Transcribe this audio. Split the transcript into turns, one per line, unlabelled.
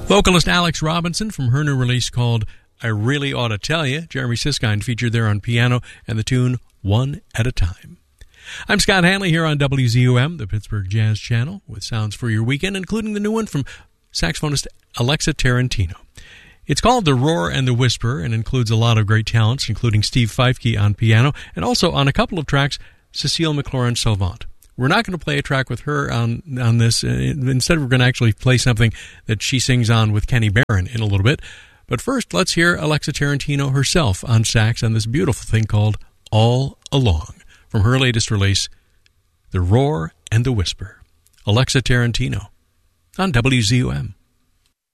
Vocalist Alex Robinson from her new release called I Really Ought to Tell You. Jeremy Siskind featured there on piano and the tune One at a Time. I'm Scott Hanley here on WZUM, the Pittsburgh Jazz Channel, with sounds for your weekend, including the new one from saxophonist Alexa Tarantino. It's called The Roar and the Whisper and includes a lot of great talents, including Steve Feifke on piano and also on a couple of tracks, Cecile McLaurin-Salvant. We're not going to play a track with her on this. Instead, we're going to actually play something that she sings on with Kenny Barron in a little bit. But first, let's hear Alexa Tarantino herself on sax on this beautiful thing called All Along, from her latest release, The Roar and the Whisper. Alexa Tarantino on WZUM.